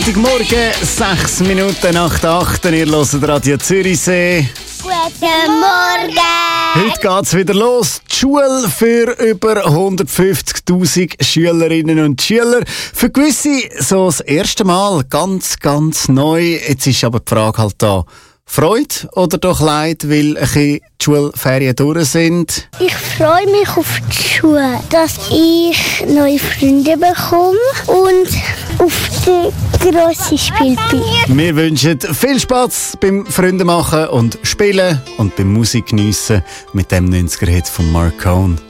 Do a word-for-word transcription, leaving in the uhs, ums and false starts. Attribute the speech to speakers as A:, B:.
A: Freitagmorgen, sechs Minuten nach acht. Ihr hört Radio Zürichsee.
B: Guten Morgen!
A: Heute geht's wieder los. Die Schule für über hundertfünfzigtausend Schülerinnen und Schüler. Für gewisse so das erste Mal, ganz, ganz neu. Jetzt ist aber die Frage halt da. Freude oder doch Leid, weil ein bisschen die Schulferien durch sind?
B: Ich freue mich auf die Schule, dass ich neue Freunde bekomme und auf den grossen Spielplatz.
A: Wir wünschen viel Spaß beim Freunde machen und spielen und beim Musik geniessen mit dem neunziger-Hit von Marcone.